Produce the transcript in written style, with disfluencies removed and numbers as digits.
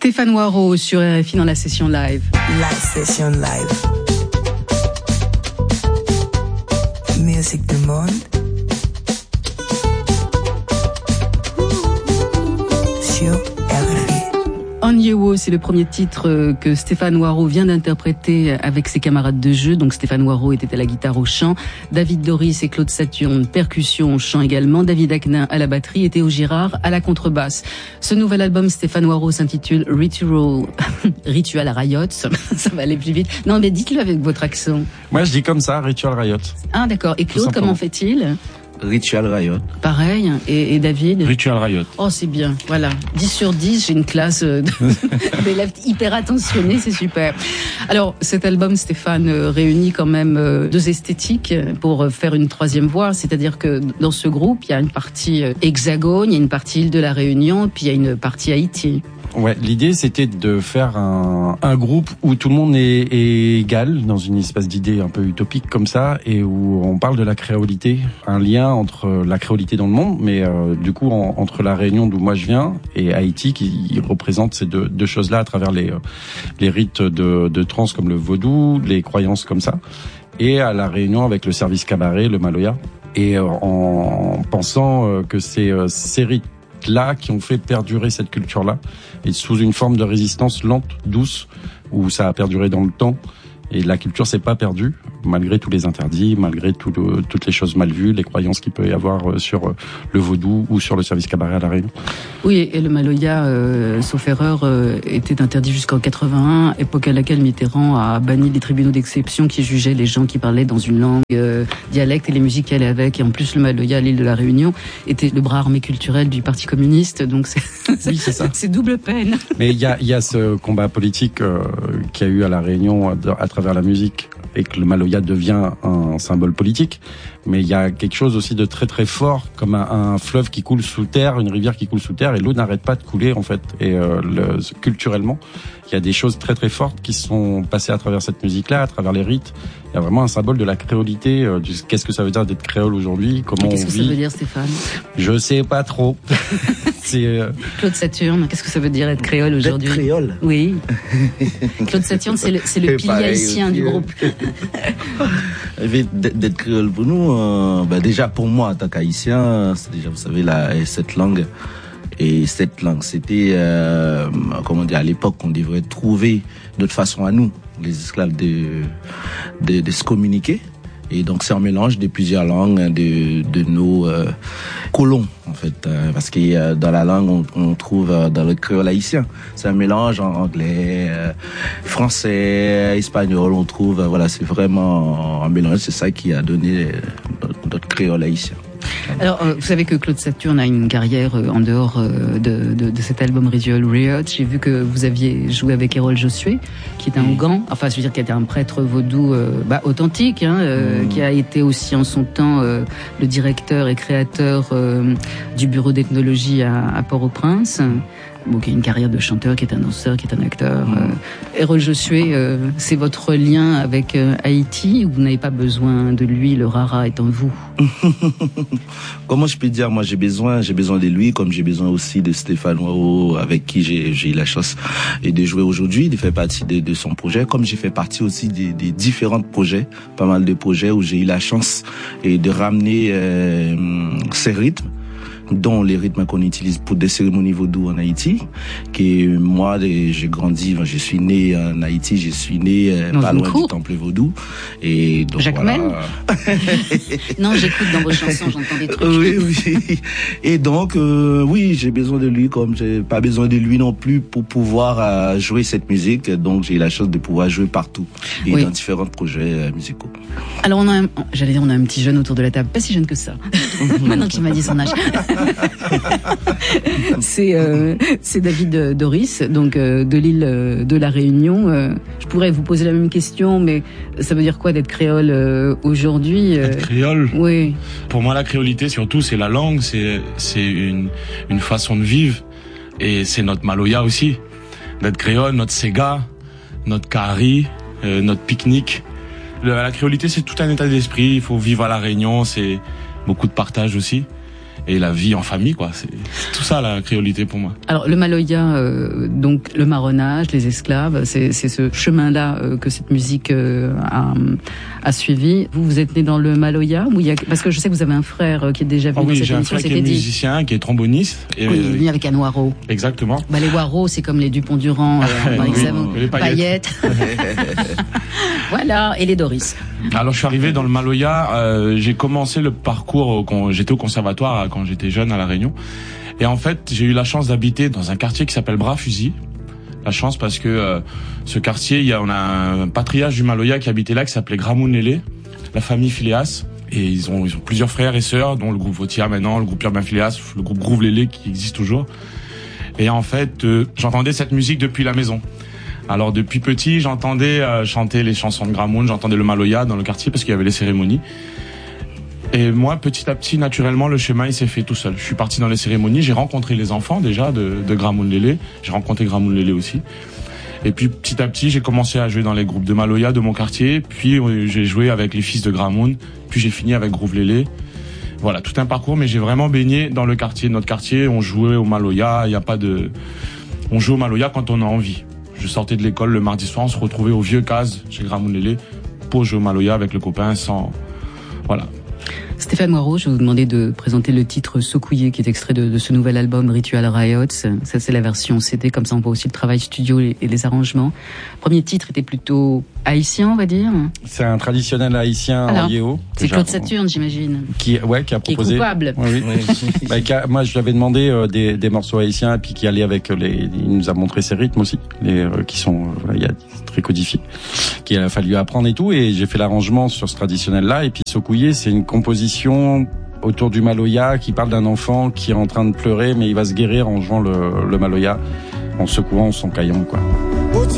Stéphane Waro sur RFI dans la session live. La session live. Musique du monde. Sur RFI. Onyewo, c'est le premier titre que Stéphane Waro vient d'interpréter avec ses camarades de jeu. Donc Stéphane Waro était à la guitare au chant, David Doris et Claude Saturne, percussion au chant également, David Aknin à la batterie et Théo Girard à la contrebasse. Ce nouvel album Stéphane Waro s'intitule Ritual Riot. Ça va aller plus vite. Non mais dites-le avec votre accent. Moi je dis comme ça, Ritual Riot. Ah d'accord. Et Claude, comment fait-il ? Ritual Riot. Pareil. Et David ? Ritual Riot. Oh, c'est bien. Voilà. 10 sur 10, j'ai une classe d'élèves hyper attentionnés, c'est super. Alors, cet album, Stéphane, réunit quand même deux esthétiques pour faire une troisième voix. C'est-à-dire que dans ce groupe, il y a une partie Hexagone, il y a une partie Île de la Réunion, puis il y a une partie Haïti. Ouais, l'idée c'était de faire un groupe où tout le monde est égal, dans une espèce d'idée un peu utopique comme ça, et où on parle de la créolité, un lien entre la créolité dans le monde, mais du coup entre la Réunion d'où moi je viens et Haïti qui représente ces deux choses-là à travers les rites de trance comme le vaudou, les croyances comme ça, et à la Réunion avec le service cabaret, le maloya, et en pensant que ces rites là qui ont fait perdurer cette culture-là, et sous une forme de résistance lente, douce, où ça a perduré dans le temps. Et la culture s'est pas perdue, malgré tous les interdits, malgré toutes les choses mal vues, les croyances qu'il peut y avoir sur le vaudou ou sur le service cabaret à La Réunion. Oui, et le maloya, sauf erreur, était interdit jusqu'en 81, époque à laquelle Mitterrand a banni les tribunaux d'exception qui jugeaient les gens qui parlaient dans une langue dialecte et les musiques qui allaient avec. Et en plus, le maloya à l'île de la Réunion était le bras armé culturel du Parti communiste, donc oui, c'est ça. C'est double peine. Mais il y a ce combat politique qu'il y a eu à La Réunion à travers la musique, et que le maloya devient un symbole politique, mais il y a quelque chose aussi de très très fort, comme un fleuve qui coule sous terre, une rivière qui coule sous terre, et l'eau n'arrête pas de couler en fait. Et culturellement, il y a des choses très très fortes qui sont passées à travers cette musique-là, à travers les rites. Il y a vraiment un symbole de la créolité. Qu'est-ce que ça veut dire d'être créole aujourd'hui ? Comment on vit ? Qu'est-ce que ça veut dire, Stéphane ? Je sais pas trop. Claude Saturne, qu'est-ce que ça veut dire être créole aujourd'hui ? D'être créole ? Oui. Claude Saturne, c'est le pilier haïtien du groupe. D'être créole pour nous, déjà pour moi en tant qu'haïtien, c'est déjà, vous savez, cette langue. Et cette langue, c'était, à l'époque, on devrait trouver notre façon à nous, les esclaves, de se communiquer. Et donc c'est un mélange de plusieurs langues de nos colons en fait, parce que dans la langue on trouve dans le créole haïtien, c'est un mélange en anglais, français, espagnol, on trouve c'est vraiment un mélange, c'est ça qui a donné notre créole haïtien. Alors, vous savez que Claude Saturne a une carrière en dehors de cet album Ritual Riot. J'ai vu que vous aviez joué avec Errol Josué, qui est un Ougan, enfin, je veux dire, qui était un prêtre vaudou authentique, qui a été aussi en son temps le directeur et créateur du bureau d'ethnologie à Port-au-Prince. Bon, qui a une carrière de chanteur, qui est un danseur, qui est un acteur. Errol Josué, c'est votre lien avec Haïti, ou vous n'avez pas besoin de lui, le rara est en vous? Comment je peux dire, moi j'ai besoin de lui, comme j'ai besoin aussi de Stéphane Waro, avec qui j'ai eu la chance de jouer aujourd'hui, de faire partie de son projet, comme j'ai fait partie aussi des différents projets, pas mal de projets où j'ai eu la chance de ramener ces rythmes, dont les rythmes qu'on utilise pour des cérémonies vaudou en Haïti, que moi, j'ai grandi, je suis né en Haïti, je suis né pas loin du temple vaudou. Et donc, Jacques Mel. Non, j'écoute dans vos chansons, j'entends des trucs. Oui. Et donc, oui, j'ai besoin de lui, comme j'ai pas besoin de lui non plus pour pouvoir jouer cette musique. Donc, j'ai eu la chance de pouvoir jouer partout et dans différents projets musicaux. Alors, on a un petit jeune autour de la table, pas si jeune que ça. Maintenant qu'il m'a dit son âge. C'est David Doris, donc de l'île de la Réunion. Je pourrais vous poser la même question, mais ça veut dire quoi d'être créole aujourd'hui? Être créole? Oui. Pour moi, la créolité, surtout, c'est la langue, c'est une façon de vivre, et c'est notre maloya aussi. D'être créole, notre sega, notre kari, notre pique-nique. La créolité, c'est tout un état d'esprit. Il faut vivre à la Réunion, c'est beaucoup de partage aussi. et la vie en famille, quoi. C'est tout ça la créolité pour moi. Alors le Maloya, donc le marronnage, les esclaves, c'est ce chemin-là que cette musique a suivi. Vous êtes né dans le Maloya ou parce que je sais que vous avez un frère qui est déjà venu dans cette émission. Oui, j'ai un frère qui est musicien, qui est tromboniste. Et il est venu avec un waro. Exactement. Les waros, c'est comme les Dupont-Durand, les paillettes. Voilà, et les Doris. Alors je suis arrivé dans le Maloya, j'ai commencé le parcours quand j'étais au conservatoire quand j'étais jeune à La Réunion. Et en fait, j'ai eu la chance d'habiter dans un quartier qui s'appelle Bras-Fusil. La chance parce que ce quartier, on a un patriarche du Maloya qui habitait là qui s'appelait Gramoun Lélé, la famille Phileas. Et ils ont plusieurs frères et sœurs, dont le groupe Vautier maintenant, le groupe Urbain Phileas, le groupe Groove Lélé qui existe toujours. Et en fait, j'entendais cette musique depuis la maison. Alors depuis petit, j'entendais chanter les chansons de Gramoun, j'entendais le Maloya dans le quartier parce qu'il y avait les cérémonies. Et moi, petit à petit, naturellement, le chemin il s'est fait tout seul. Je suis parti dans les cérémonies, j'ai rencontré les enfants déjà de Gramoun Lélé, j'ai rencontré Gramoun Lélé aussi. Et puis petit à petit, j'ai commencé à jouer dans les groupes de Maloya de mon quartier, puis j'ai joué avec les fils de Gramoun, puis j'ai fini avec Groove Lélé. Voilà, tout un parcours, mais j'ai vraiment baigné dans le quartier. Notre quartier, on jouait au Maloya, il y a pas de... On joue au Maloya quand on a envie. Je sortais de l'école le mardi soir, on se retrouvait au vieux case chez Gramoun Lélé pour jouer au Maloya avec le copain sans... Voilà. Stéphane Moirot, je vais vous demander de présenter le titre Sokouye, qui est extrait de ce nouvel album Ritual Riots. Ça, c'est la version CD, comme ça on voit aussi le travail studio et les arrangements. Le premier titre était plutôt haïtien, on va dire. C'est un traditionnel haïtien en yéo. C'est Claude Saturne, j'imagine. Qui a proposé. Qui est coupable. Oui. Moi, je lui avais demandé des morceaux haïtiens, et puis qui allaient avec il nous a montré ses rythmes aussi, qui sont, très codifiés, qu'il a fallu apprendre et tout, et j'ai fait l'arrangement sur ce traditionnel-là, et puis Sokouye, c'est une composition autour du Maloya qui parle d'un enfant qui est en train de pleurer, mais il va se guérir en jouant le Maloya, en secouant son caillon, quoi.